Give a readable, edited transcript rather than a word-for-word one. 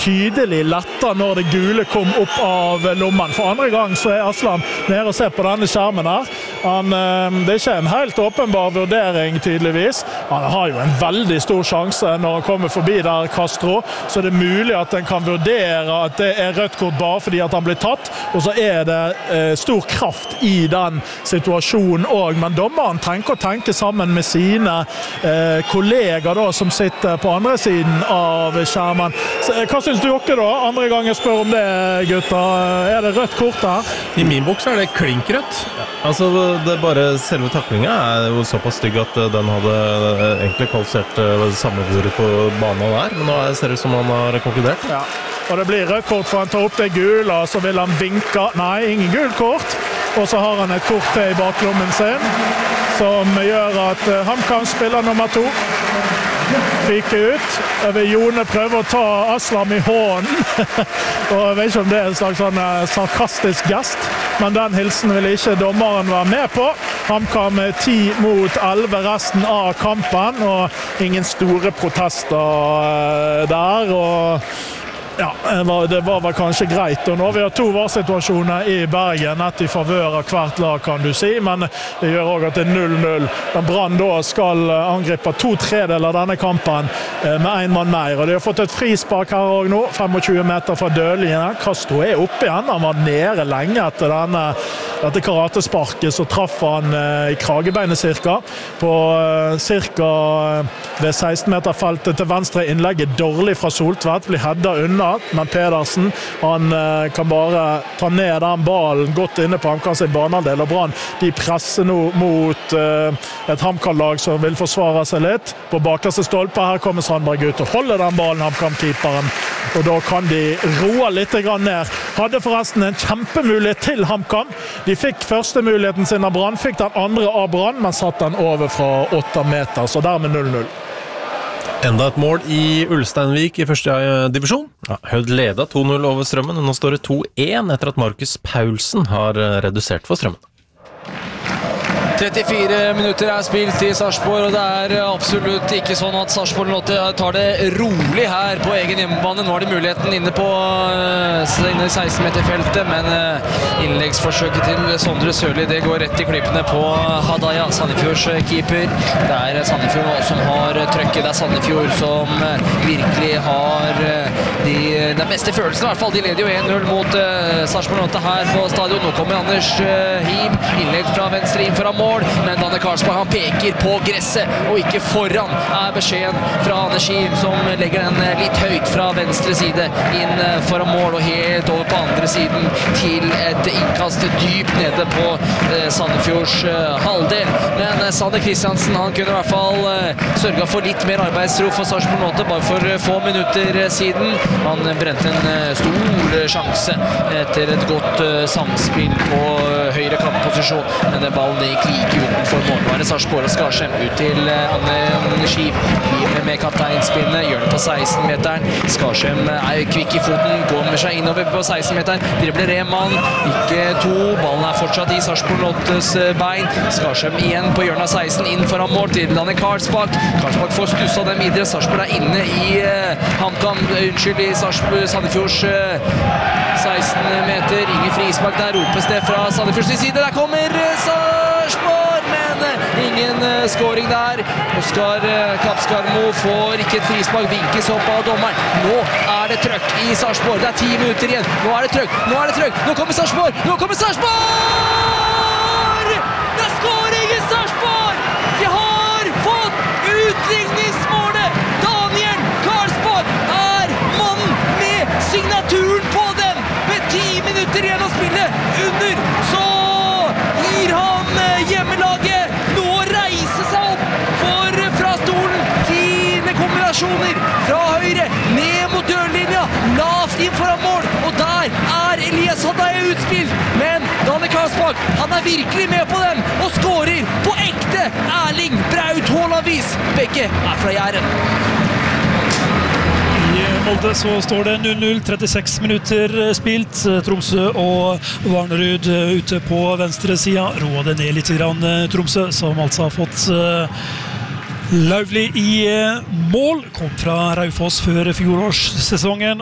tydelig letta når det gule kom opp av lommen. For andre gang så Aslam nede og ser på denne skjermen her. Det ikke en helt åpenbar vurdering tydeligvis. Han har jo en veldig stor sjanse når han kommer forbi der Castro, så det mulig at en kan vurdere at det rødt kort bare fordi at han blir tatt, og så det stor kraft i den situasjonen også. Men dommeren tenker sammen med sine kolleger da, som sitter på andre siden av skjermen. Så, hva synes du dere da? Andre gang jeg spør om det, gutta. Det rødt kort her? I min bok så det klinkrødt. Altså, det bare selve taklingen jo såpass stygg at den hadde egentlig kvalifisert sammenbordet på banen der, men nå ser det ut som han har konkludert. Ja, og det blir rødt kort for han tar opp det gule, og så vil han vinke. Nei, ingen gul kort. Og så har han et kort til i baklommen sin, som gjør at HamKam spiller nummer 2. Fyker ut. Jeg vil Jone prøve å ta Aslam i hånden. Og jeg vet ikke om det en slags sånn sarkastisk gest, men den hilsen vil ikke dommeren være med på. HamKam 10-11 resten av kampen, og ingen store protester der, og ja, det var vel kanskje greit. Og nå har vi 2 varsituasjoner i Bergen, et i favør av hvert lag, kan du si, men det gjør også at det 0-0. Men Brann da skal angripe 2/3 av denne kampen med en mann mer, og de har fått et frispark her også nå, 25 meter fra dørlinjen. Castro oppe igjen, han var nede lenge etter dette karatesparket, så traff han i kragebeinet cirka, på cirka ved 16-meterfeltet til venstre. Innlegget dårlig fra Soltvedt, blir headet unna, men Pedersen, han kan bare ta ned den ballen godt inne på HamKam sin banehalvdel, og Brann, de presser nå mot et HamKam-lag som vil forsvare seg litt. På bakerste stolpe her kommer Sandberg ut og holder den ballen, HamKam-keeperen, og da kan de roe litt grann ned. Hadde forresten en kjempemulighet til HamKam. De fikk første muligheten sin av Brann, fikk den andre av Brann, men satt den over fra 8 meter, så dermed 0-0. Enda et mål i Ulsteinvik i første divisjon. Ja, Hødd leda 2-0 over Strømmen, og nå står det 2-1 etter at Markus Paulsen har redusert for Strømmen. 34 minutter spilt i Sarpsborg, og det absolutt ikke sånn at Sarpsborg tar det rolig her på egen hjemmebane. Nå har de muligheten inne i 16-meterfeltet, men innleggsforsøket til Sondre Sørli, det går rett i klippene på Hadaya, Sandefjords keeper. Det Sandefjord som har trøkket, det Sandefjord som virkelig har den beste følelsen i hvert fall. De leder jo 1-0 mot Sarpsborg her på stadion. Nå kommer Anders Him, innlegg fra venstre inn foran mål, men Danne Karlsberg han peker på gresset og ikke foran beskjeden fra Anders Him, som legger den litt høyt fra venstre side inn foran mål og helt over på andre siden til et innkast dypt nede på Sandefjords halvdel. Men Sander Kristiansen han kunne i hvert fall sørget for litt mer arbeidsro for Sarpsborg Lotte bare for få minutter siden. Han brente en stor sjanse etter et godt samspill på høyre kantposisjon, men det ballen gikk like utenfor målvare. Sarpsborg og Skarsheim ut til Anne Skip med kapteinspinnet, gjør det på 16-meteren. Skarsheim kvikk i foten, går med seg innover på 16-meteren, dribler Rehmann, ikke 2, ballen fortsatt i Sarpsborg Lottes bein. Skarsheim igjen på hjørnet av 16, inn foran mål til Danne Karlsbakk. Karlsbakk får stussa dem videre, Sarpsborg inne i HamKam, i Sandefjords 16 meter, ingen frispark der, ropes det fra Sandefjords side, der kommer Sarpsborg, men ingen scoring der. Oskar Kapskarmo får ikke et frispark, vinkes opp av dommeren. Nå det trøkk i Sarpsborg, det 10 minutter igjen, nå det trøkk, nå kommer Sarpsborg, det scoring i Sarpsborg! De har fått utligningsmålet! Daniel Karlsborg mannen med signaturen på dem, med 10 minutter igjen å spille under, så gir han hjemmelaget nå å reise seg opp fra stolen. Fine kombinasjoner fra høyre, ned mot dørlinja, lavt inn foran mål, og der Elias Hadaya utspilt, men Danne Karlsbakk, han virkelig med på dem, og skårer på ekte Erling Braut Haaland-vis. Begge fra Jæren. I Molde så står det 0-0, 36 minutter spilt. Tromsø og Varnerud ute på venstre siden. Roer det ned litt grann Tromsø, som altså har fått Lauvli i mål. Kom fra Raufoss før fjorårssesongen.